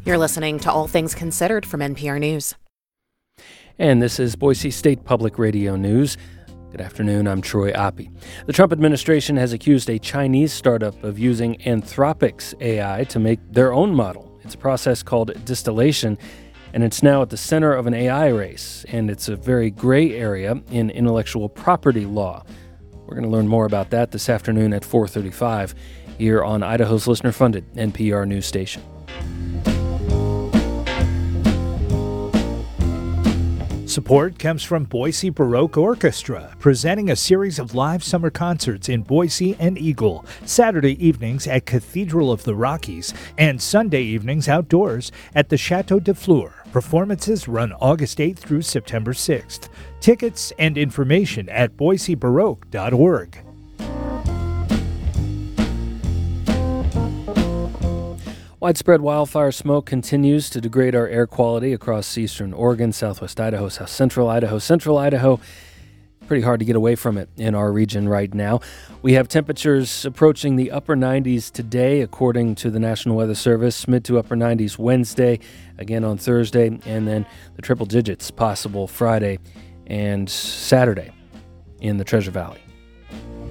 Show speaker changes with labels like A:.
A: You're listening to All Things Considered from NPR News.
B: And this is Boise State Public Radio News. Good afternoon, I'm Troy Oppie. The Trump administration has accused a Chinese startup of using Anthropic's AI to make their own model. It's a process called distillation, and it's now at the center of an AI race, and it's a very gray area in intellectual property law. We're going to learn more about that this afternoon at 4:35 here on Idaho's listener-funded NPR news station.
C: Support comes from Boise Baroque Orchestra, presenting a series of live summer concerts in Boise and Eagle, Saturday evenings at Cathedral of the Rockies, and Sunday evenings outdoors at the Chateau de Fleur. Performances run August 8th through September 6th. Tickets and information at boisebaroque.org.
B: Widespread wildfire smoke continues to degrade our air quality across eastern Oregon, southwest Idaho, south central Idaho. Pretty hard to get away from it in our region right now. We have temperatures approaching the upper 90s today, according to the National Weather Service. Mid to upper 90s Wednesday, again on Thursday, and then the triple digits possible Friday and Saturday in the Treasure Valley.